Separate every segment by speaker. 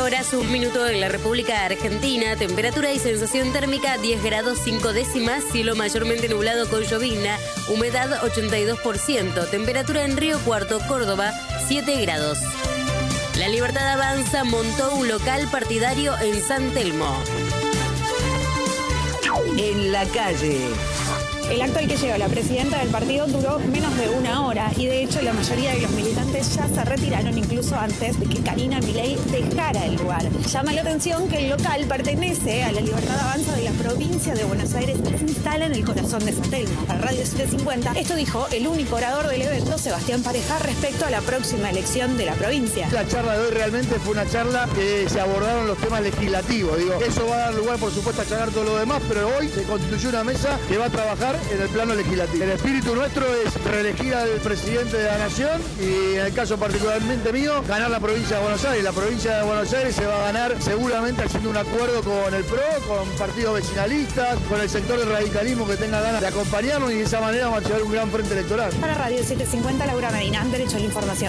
Speaker 1: horas, 1 minuto en la República Argentina. Temperatura y sensación térmica 10 grados 5 décimas. Cielo mayormente nublado con llovizna. Humedad 82%. Temperatura en Río Cuarto, Córdoba, 7 grados. La Libertad Avanza montó un local partidario en San Telmo.
Speaker 2: En la calle.
Speaker 3: El acto al que llegó la presidenta del partido duró menos de 1 hora y de hecho la mayoría de los militantes ya se retiraron incluso antes de que Karina Milei dejara el lugar. Llama la atención que el local pertenece a la Libertad Avanza de la provincia de Buenos Aires y se instala en el corazón de San Telmo. Para Radio 750, esto dijo el único orador del evento, Sebastián Pareja, respecto a la próxima elección de la provincia.
Speaker 4: La charla de hoy realmente fue una charla que se abordaron los temas legislativos. Eso va a dar lugar, por supuesto, a charlar todo lo demás, pero hoy se constituyó una mesa que va a trabajar en el plano legislativo. El espíritu nuestro es reelegir al presidente de la nación y en el caso particularmente mío, ganar la provincia de Buenos Aires. La provincia de Buenos Aires se va a ganar seguramente haciendo un acuerdo con el PRO, con partidos vecinalistas, con el sector del radicalismo que tenga ganas de acompañarnos y de esa manera vamos a llevar un gran frente electoral.
Speaker 3: Para Radio 750, Laura Medina, Derecho a la Información.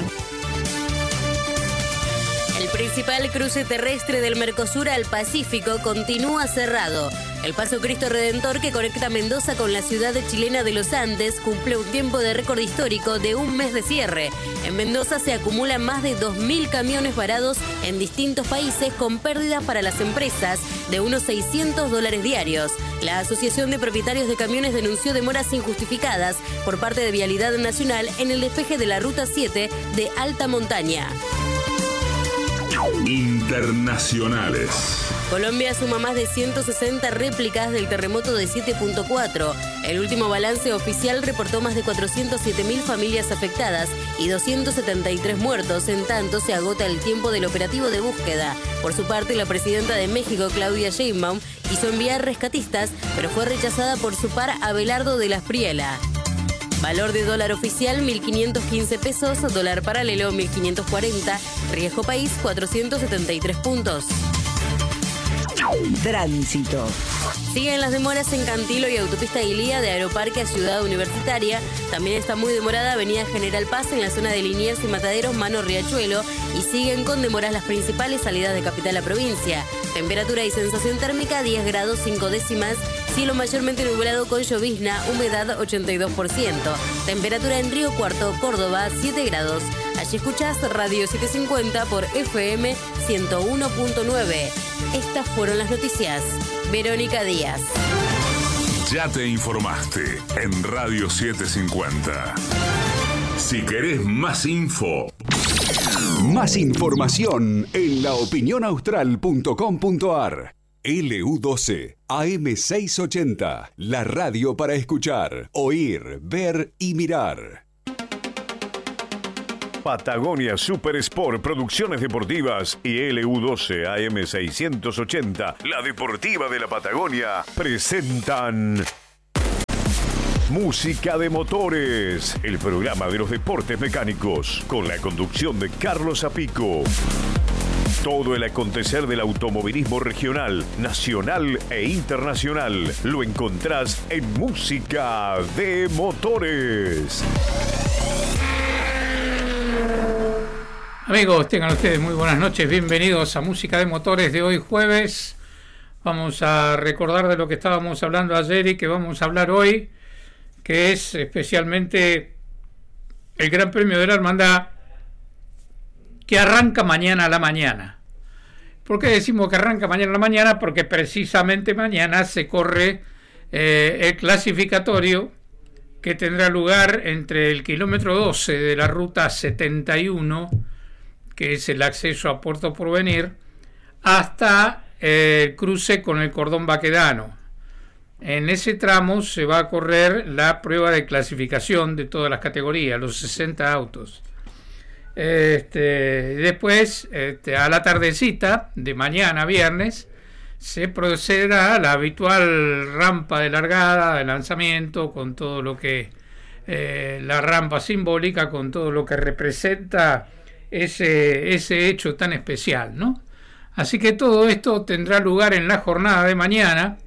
Speaker 1: El principal cruce terrestre del Mercosur al Pacífico continúa cerrado. El Paso Cristo Redentor, que conecta Mendoza con la ciudad chilena de Los Andes, cumple un tiempo de récord histórico de 1 mes de cierre. En Mendoza se acumulan más de 2.000 camiones varados en distintos países con pérdidas para las empresas de unos $600 diarios. La Asociación de Propietarios de Camiones denunció demoras injustificadas por parte de Vialidad Nacional en el despeje de la Ruta 7 de alta montaña.
Speaker 5: Internacionales.
Speaker 1: Colombia suma más de 160 réplicas del terremoto de 7.4. El último balance oficial reportó más de 407.000 familias afectadas y 273 muertos. En tanto, se agota el tiempo del operativo de búsqueda. Por su parte, la presidenta de México, Claudia Sheinbaum, quiso enviar rescatistas, pero fue rechazada por su par Abelardo de la Espriella. Valor de dólar oficial 1.515 pesos, dólar paralelo 1.540, riesgo país 473 puntos.
Speaker 2: Tránsito.
Speaker 1: Siguen las demoras en Cantilo y Autopista Ilía de Aeroparque a Ciudad Universitaria. También está muy demorada Avenida General Paz en la zona de Liniers y Mataderos, Mano Riachuelo. Y siguen con demoras las principales salidas de capital a provincia. Temperatura y sensación térmica 10 grados 5 décimas. Cielo mayormente nublado con llovizna, humedad 82%. Temperatura en Río Cuarto, Córdoba, 7 grados. Allí escuchás Radio 750 por FM 101.9. Estas fueron las noticias. Verónica Díaz.
Speaker 5: Ya te informaste en Radio 750. Si querés más info.
Speaker 6: Más información en laopinionaustral.com.ar. LU12, AM680, la radio para escuchar, oír, ver y mirar.
Speaker 7: Patagonia Super Sport, Producciones Deportivas y LU12 AM680, la deportiva de la Patagonia, presentan Música de Motores, el programa de los deportes mecánicos, con la conducción de Carlos Apico. Todo el acontecer del automovilismo regional, nacional e internacional lo encontrás en Música de Motores.
Speaker 8: Amigos, tengan ustedes muy buenas noches, bienvenidos a Música de Motores de hoy jueves. Vamos a recordar de lo que estábamos hablando ayer y que vamos a hablar hoy, que es especialmente el Gran Premio de la Hermandad, que arranca mañana a la mañana. ¿Por qué decimos que arranca mañana a la mañana? Porque precisamente mañana se corre el clasificatorio que tendrá lugar entre el kilómetro 12 de la ruta 71, que es el acceso a Puerto Porvenir, hasta el cruce con el cordón baquedano. En ese tramo se va a correr la prueba de clasificación de todas las categorías, los 60 autos. Después, a la tardecita de mañana, viernes, se procederá a la habitual rampa de largada, de lanzamiento, con todo lo que la rampa simbólica, con todo lo que representa ese hecho tan especial, ¿no? Así que todo esto tendrá lugar en la jornada de mañana,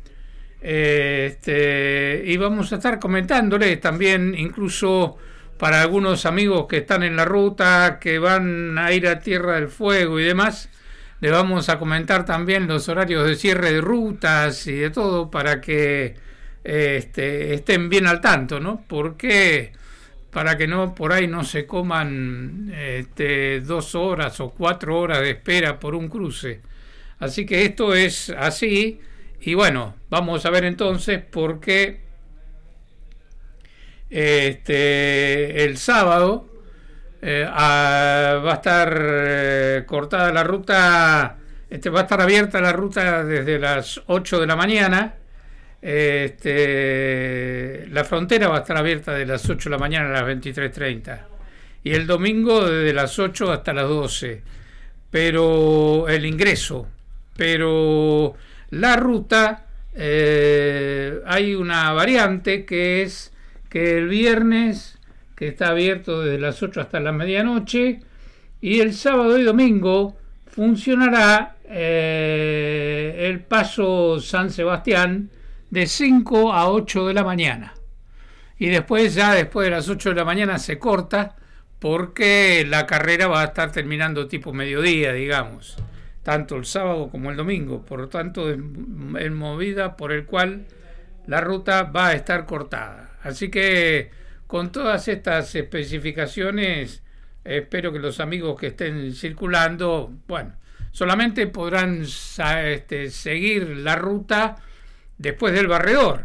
Speaker 8: y vamos a estar comentándoles también, incluso para algunos amigos que están en la ruta, que van a ir a Tierra del Fuego y demás, le vamos a comentar también los horarios de cierre de rutas y de todo para que estén bien al tanto, ¿no? Porque para que no por ahí no se coman 2 horas o 4 horas de espera por un cruce. Así que esto es así. Y bueno, vamos a ver entonces por qué el sábado va a estar cortada la ruta, va a estar abierta la ruta desde las 8 de la mañana. La frontera va a estar abierta de las 8 de la mañana a las 23:30 y el domingo desde las 8 hasta las 12, pero el ingreso, pero la ruta hay una variante que es que el viernes, que está abierto desde las 8 hasta la medianoche, y el sábado y domingo funcionará el paso San Sebastián de 5 a 8 de la mañana. Y después de las 8 de la mañana se corta porque la carrera va a estar terminando tipo mediodía, digamos, tanto el sábado como el domingo. Por lo tanto, es movida por el cual la ruta va a estar cortada. Así que con todas estas especificaciones, espero que los amigos que estén circulando, bueno, solamente podrán seguir la ruta después del barredor.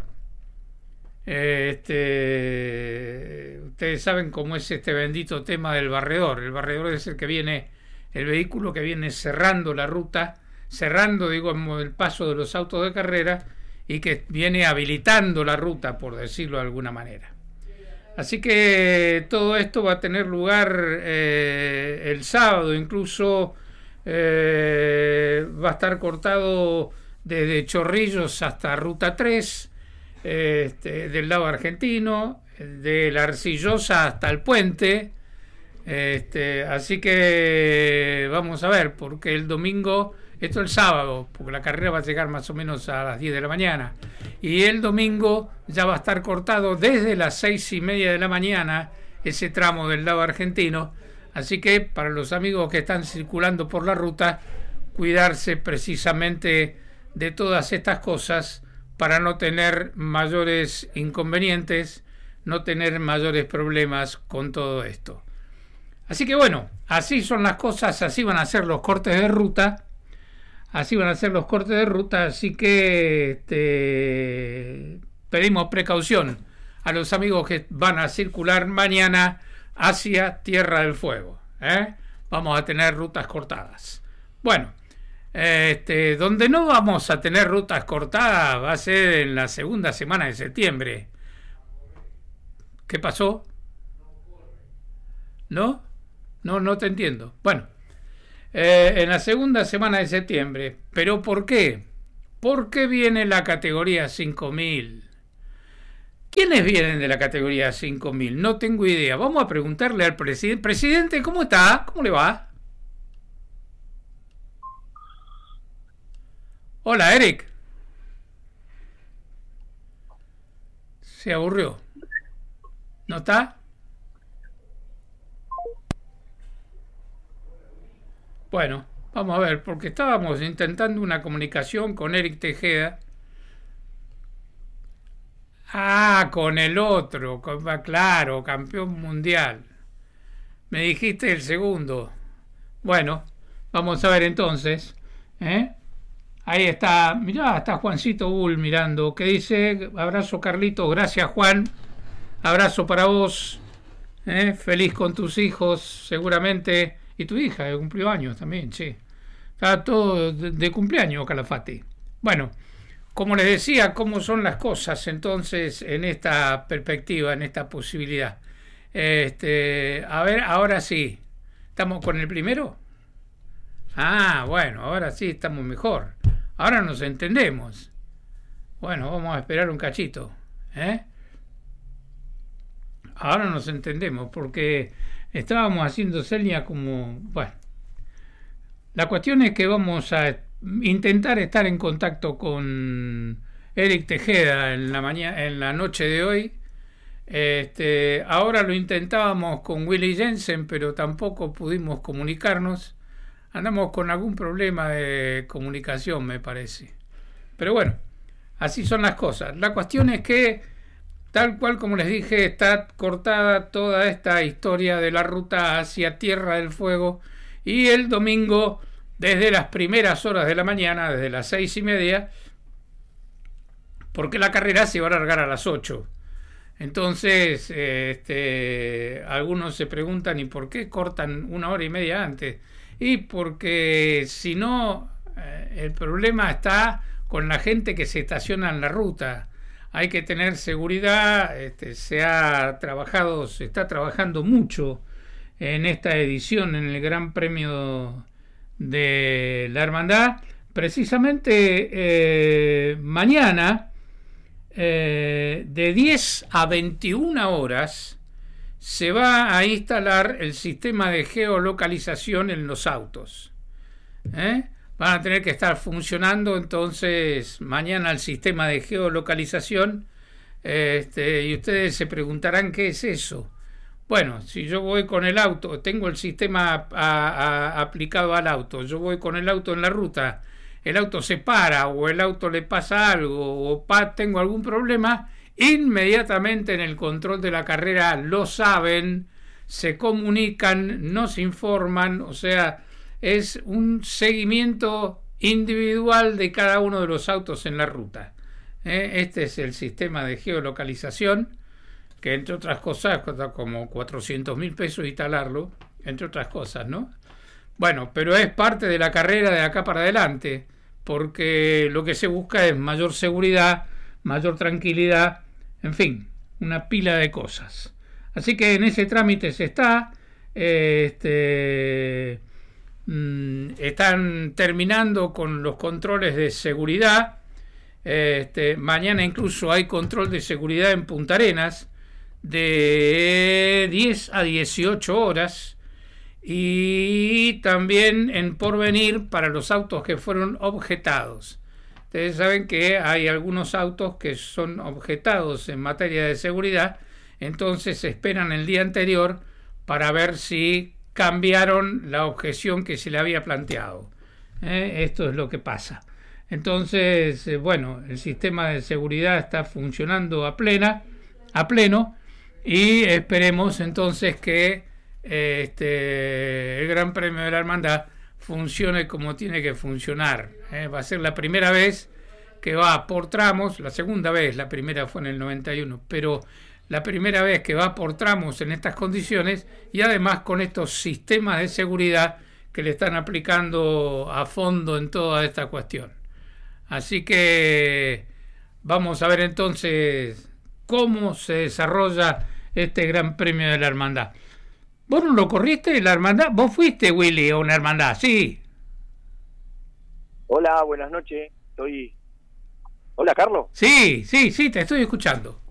Speaker 8: Ustedes saben cómo es este bendito tema del barredor. El barredor es el que viene, el vehículo que viene cerrando la ruta, cerrando, digo, el paso de los autos de carrera, y que viene habilitando la ruta, por decirlo de alguna manera. Así que todo esto va a tener lugar el sábado, incluso va a estar cortado desde Chorrillos hasta Ruta 3, del lado argentino, de la Arcillosa hasta el puente. Así que vamos a ver, porque el domingo, esto el sábado, porque la carrera va a llegar más o menos a las 10 de la mañana, y el domingo ya va a estar cortado desde las 6:30 de la mañana ese tramo del lado argentino. Así que para los amigos que están circulando por la ruta, cuidarse precisamente de todas estas cosas para no tener mayores inconvenientes, no tener mayores problemas con todo esto. Así que bueno, así son las cosas, así van a ser los cortes de ruta, así que pedimos precaución a los amigos que van a circular mañana hacia Tierra del Fuego, Vamos a tener rutas cortadas. Bueno, donde no vamos a tener rutas cortadas va a ser en la segunda semana de septiembre. ¿Qué pasó? ¿No? No te entiendo. Bueno, en la segunda semana de septiembre. ¿Pero por qué? ¿Por qué viene la categoría 5000? ¿Quiénes vienen de la categoría 5000? No tengo idea. Vamos a preguntarle al presidente. Presidente, ¿cómo está? ¿Cómo le va? Hola, Eric. Se aburrió. ¿No está? Bueno, vamos a ver, porque estábamos intentando una comunicación con Eric Tejeda. Ah, con el otro, claro, campeón mundial. Me dijiste el segundo. Bueno, vamos a ver entonces. Ahí está, mirá, está Juancito Bull mirando, que dice: abrazo Carlito, gracias Juan, abrazo para vos, feliz con tus hijos, seguramente, y tu hija que cumplió años también, sí. Está todo de cumpleaños, Calafate. Bueno, como les decía, cómo son las cosas entonces en esta perspectiva, en esta posibilidad. A ver, ahora sí, ¿estamos con el primero? Ah, bueno, ahora sí estamos mejor. Ahora nos entendemos. Bueno, vamos a esperar un cachito. Ahora nos entendemos, porque estábamos haciendo señas como... Bueno, la cuestión es que vamos a intentar estar en contacto con Eric Tejeda en la noche de hoy. Ahora lo intentábamos con Willy Jensen, pero tampoco pudimos comunicarnos. andamos con algún problema de comunicación, me parece. Pero bueno, así son las cosas. La cuestión es que, tal cual como les dije, está cortada toda esta historia de la ruta hacia Tierra del Fuego, y el domingo, desde las primeras horas de la mañana, desde las 6:30, porque la carrera se va a largar a las 8. Entonces, algunos se preguntan, ¿y por qué cortan 1 hora y media antes? Y porque si no, el problema está con la gente que se estaciona en la ruta. Hay que tener seguridad. Se está trabajando mucho en esta edición, en el Gran Premio de la Hermandad. Precisamente mañana, de 10 a 21 horas, se va a instalar el sistema de geolocalización en los autos. Van a tener que estar funcionando entonces mañana el sistema de geolocalización. Y ustedes se preguntarán qué es eso. Bueno, si yo voy con el auto, tengo el sistema aplicado al auto, yo voy con el auto en la ruta, el auto se para o el auto le pasa algo o tengo algún problema, inmediatamente en el control de la carrera lo saben, se comunican, nos informan, o sea, es un seguimiento individual de cada uno de los autos en la ruta. Este es el sistema de geolocalización, que entre otras cosas cuesta como 400.000 pesos instalarlo, entre otras cosas, ¿no? Bueno, pero es parte de la carrera de acá para adelante, porque lo que se busca es mayor seguridad, mayor tranquilidad, en fin, una pila de cosas. Así que en ese trámite se está, están terminando con los controles de seguridad. Mañana incluso hay control de seguridad en Punta Arenas de 10 a 18 horas, y también en Porvenir para los autos que fueron objetados. Ustedes saben que hay algunos autos que son objetados en materia de seguridad, entonces esperan el día anterior para ver si cambiaron la objeción que se le había planteado. Esto es lo que pasa. Entonces, bueno, el sistema de seguridad está funcionando a pleno, y esperemos entonces que el Gran Premio de la Hermandad funcione como tiene que funcionar. Va a ser la primera vez que va por tramos, la segunda vez, la primera fue en el 91, pero la primera vez que va por tramos en estas condiciones, y además con estos sistemas de seguridad que le están aplicando a fondo en toda esta cuestión. Así que vamos a ver entonces cómo se desarrolla este Gran Premio de la Hermandad. ¿Vos no lo corriste, la Hermandad? ¿Vos fuiste, Willy, a una Hermandad? Sí.
Speaker 9: Hola, buenas noches. Hola, Carlos.
Speaker 8: Sí, te estoy escuchando.